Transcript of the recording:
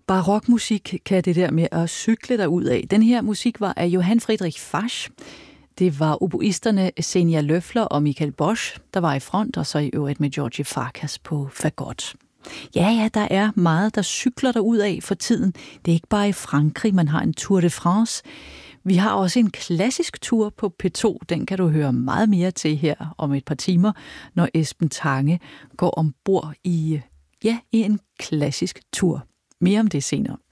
Barokmusik kan det der med at cykle derud af. Den her musik var af Johann Friedrich Fasch. Det var oboisterne Senja Løffler og Michael Bosch, der var i front, og så i øvrigt med Georgie Farkas på fagot. Ja, der er meget, der cykler derud af for tiden. Det er ikke bare i Frankrig, man har en Tour de France. Vi har også en klassisk tur på P2. Den kan du høre meget mere til her om et par timer, når Esben Tange går ombord i en klassisk tur. Mere om det senere.